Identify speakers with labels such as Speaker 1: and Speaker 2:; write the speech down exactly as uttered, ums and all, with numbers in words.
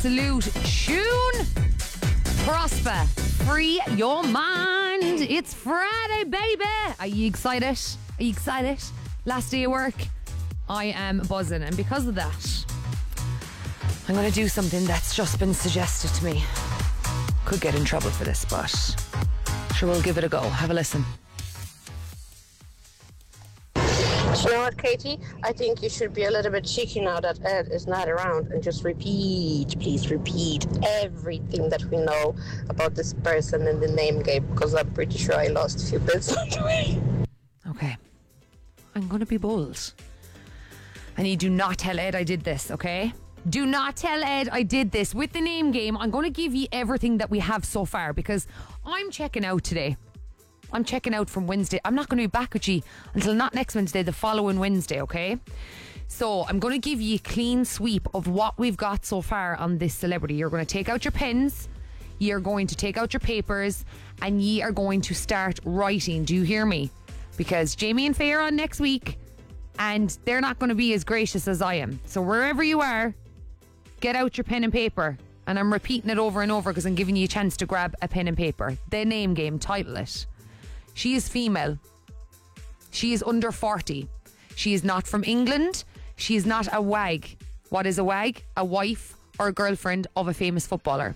Speaker 1: absolute tune. Prosper, free your mind. It's Friday, baby. Are you excited? Are you excited? Last day of work. I am buzzing, and because of that, I'm going to do something that's just been suggested to me. Could get in trouble for this, but sure, we'll give it a go. Have a listen.
Speaker 2: Do you know what, Katie? I think you should be a little bit cheeky now that Ed is not around and just repeat, please repeat everything that we know about this person in the name game, because I'm pretty sure I lost a few bits on the way.
Speaker 1: Okay. I'm going to be bold. And you do not tell Ed I did this, okay? Do not tell Ed I did this. With the name game, I'm going to give you everything that we have so far, because I'm checking out today. I'm checking out from Wednesday. I'm not going to be back with you until not next Wednesday, the following Wednesday, okay? So I'm going to give you a clean sweep of what we've got so far on this celebrity. You're going to take out your pens, you're going to take out your papers, and ye are going to start writing. Do you hear me? Because Jamie and Faye are on next week, and they're not going to be as gracious as I am. So wherever you are, get out your pen and paper. And I'm repeating it over and over because I'm giving you a chance to grab a pen and paper. The name game, title it. She is female. She is under forty. She is not from England. She is not a wag. What is a wag? A wife or a girlfriend of a famous footballer.